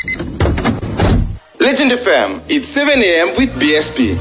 Legend FM, it's 7 a.m. with BSP.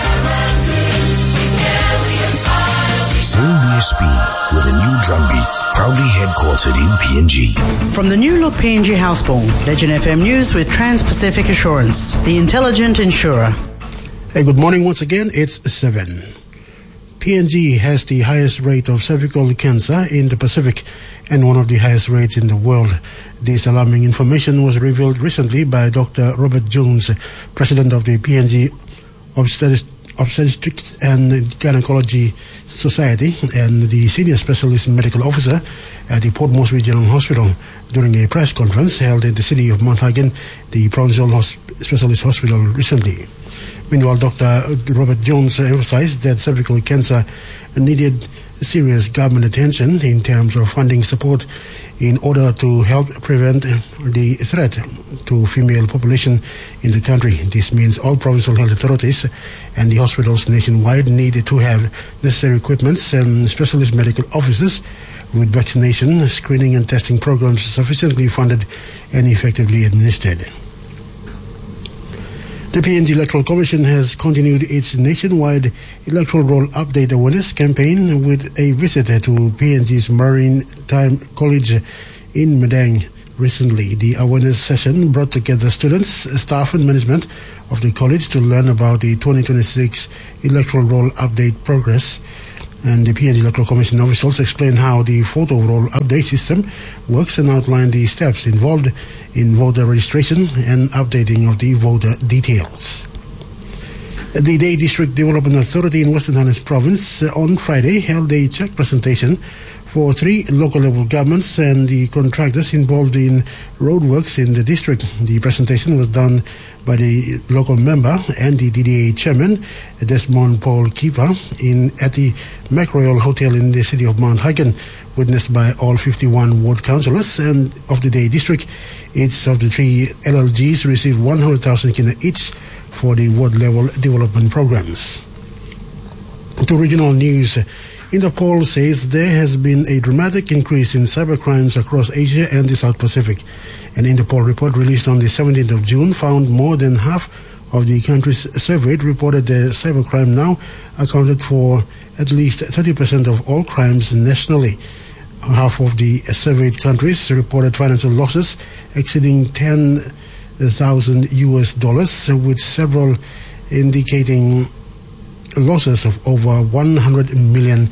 Same BSP with a new drum beat, proudly headquartered in PNG. From the new look PNG Houseborn, Legend FM News with Trans-Pacific Assurance, the intelligent insurer. Hey, good morning once again. It's 7. PNG has the highest rate of cervical cancer in the Pacific and one of the highest rates in the world. This alarming information was revealed recently by Dr. Robert Jones, president of the PNG Obstetrics and Gynecology Society and the senior specialist medical officer at the Port Moresby General Hospital during a press conference held in the city of Mount Hagen, the provincial specialist hospital recently. Meanwhile, Dr. Robert Jones emphasized that cervical cancer needed serious government attention in terms of funding support in order to help prevent the threat to female population in the country. This means all provincial health authorities and the hospitals nationwide need to have necessary equipment and specialist medical officers with vaccination, screening and testing programs sufficiently funded and effectively administered. The PNG Electoral Commission has continued its nationwide electoral roll update awareness campaign with a visit to PNG's Maritime College in Madang recently. The awareness session brought together students, staff and management of the college to learn about the 2026 electoral roll update progress. And the PNG Electoral Commission officials explain how the photo roll update system works and outline the steps involved in voter registration and updating of the voter details. The Day District Development Authority in Western Highlands Province on Friday held a check presentation for 3 local level governments and the contractors involved in roadworks in the district. The presentation was done by the local member and the DDA chairman, Desmond Paul Keeper, at the Macroyal Hotel in the city of Mount Hagen, witnessed by all 51 ward councillors and of the Day District. Each of the 3 LLGs received 100,000 kina each for the ward level development programs. To regional news, Interpol says there has been a dramatic increase in cybercrimes across Asia and the South Pacific. An Interpol report released on the 17th of June found more than half of the countries surveyed reported that cybercrime now accounted for at least 30% of all crimes nationally. Half of the surveyed countries reported financial losses exceeding $10,000, with several indicating losses of over $100 million.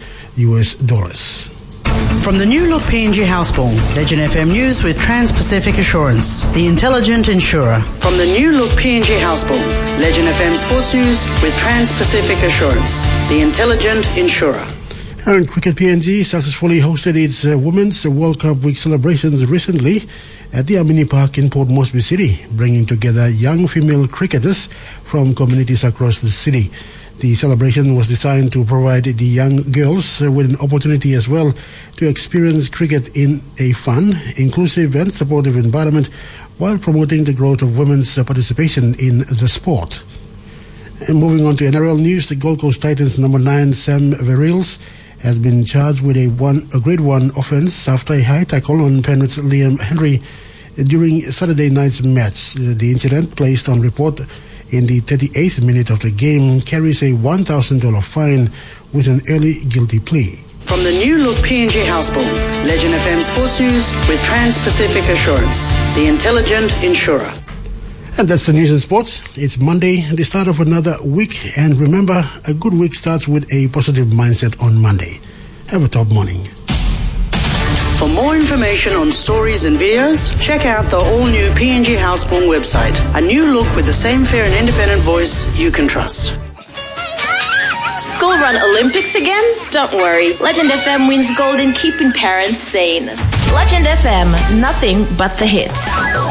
From the new look PNG Houseborn, Legend FM News with Trans-Pacific Assurance, the intelligent insurer. From the new look PNG Houseborn, Legend FM Sports News with Trans-Pacific Assurance, the intelligent insurer. And Cricket PNG successfully hosted its Women's World Cup Week celebrations recently at the Amini Park in Port Moresby City, bringing together young female cricketers from communities across the city. The celebration was designed to provide the young girls with an opportunity as well to experience cricket in a fun, inclusive and supportive environment while promoting the growth of women's participation in the sport. And moving on to NRL news, the Gold Coast Titans number 9 Sam Verrills has been charged with a grade 1 offence after a high tackle on Penrith's Liam Henry during Saturday night's match. The incident, placed on report in the 38th minute of the game, carries a $1,000 fine with an early guilty plea. From the new look PNG Houseborn, Legend FM Sports News with Trans-Pacific Assurance, the intelligent insurer. And that's the news and sports. It's Monday, the start of another week. And remember, a good week starts with a positive mindset on Monday. Have a top morning. For more information on stories and videos, check out the all-new PNG Houseborn website. A new look with the same fair and independent voice you can trust. School run Olympics again? Don't worry. Legend FM wins gold in keeping parents sane. Legend FM, nothing but the hits.